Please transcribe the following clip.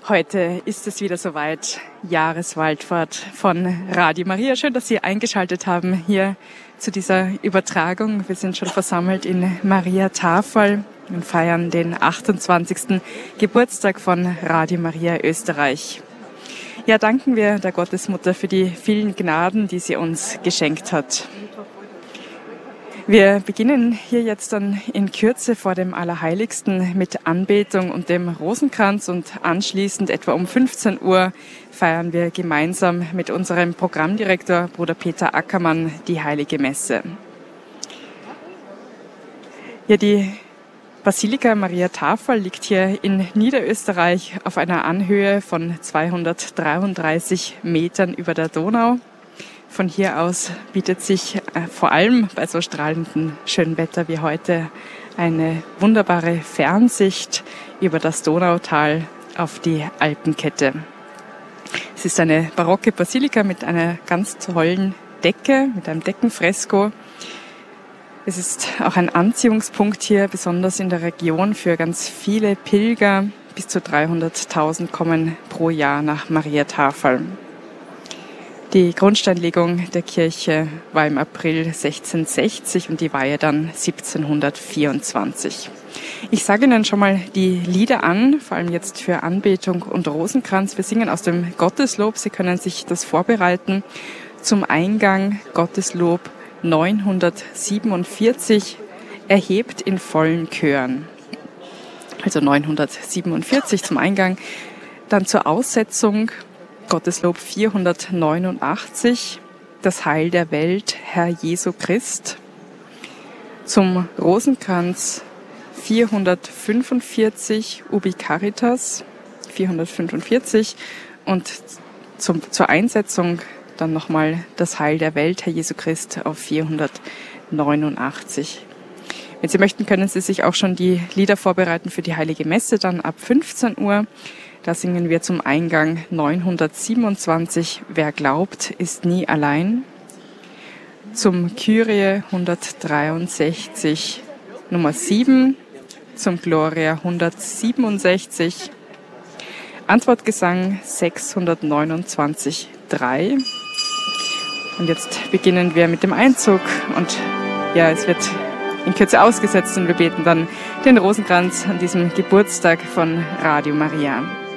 Heute ist es wieder soweit, Jahreswallfahrt von Radio Maria. Schön, dass Sie eingeschaltet haben hier zu dieser Übertragung. Wir sind schon versammelt in Maria Tafel und feiern den 28. Geburtstag von Radio Maria Österreich. Ja, danken wir der Gottesmutter für die vielen Gnaden, die sie uns geschenkt hat. Wir beginnen hier jetzt dann in Kürze vor dem Allerheiligsten mit Anbetung und dem Rosenkranz und anschließend etwa um 15 Uhr feiern wir gemeinsam mit unserem Programmdirektor Bruder Peter Ackermann die Heilige Messe. Ja, die Basilika Maria Tafel liegt hier in Niederösterreich auf einer Anhöhe von 233 Metern über der Donau. Von hier aus bietet sich vor allem bei so strahlendem schönem Wetter wie heute eine wunderbare Fernsicht über das Donautal auf die Alpenkette. Es ist eine barocke Basilika mit einer ganz tollen Decke, mit einem Deckenfresko. Es ist auch ein Anziehungspunkt hier, besonders in der Region für ganz viele Pilger. Bis zu 300.000 kommen pro Jahr nach Maria Tafel. Die Grundsteinlegung der Kirche war im April 1660 und die Weihe dann 1724. Ich sage Ihnen schon mal die Lieder an, vor allem jetzt für Anbetung und Rosenkranz. Wir singen aus dem Gotteslob, Sie können sich das vorbereiten. Zum Eingang Gotteslob 947, erhebt in vollen Chören. Also 947 zum Eingang. Dann zur Aussetzung Gotteslob 489, das Heil der Welt, Herr Jesu Christ. Zum Rosenkranz 445, Ubi Caritas, 445 und zur Einsetzung dann nochmal das Heil der Welt, Herr Jesu Christ, auf 489. Wenn Sie möchten, können Sie sich auch schon die Lieder vorbereiten für die Heilige Messe, dann ab 15 Uhr. Da singen wir zum Eingang 927, wer glaubt, ist nie allein. Zum Kyrie 163, Nummer 7. Zum Gloria 167. Antwortgesang 629, 3. Und jetzt beginnen wir mit dem Einzug. Und ja, es wird in Kürze ausgesetzt und wir beten dann den Rosenkranz an diesem Geburtstag von Radio Maria.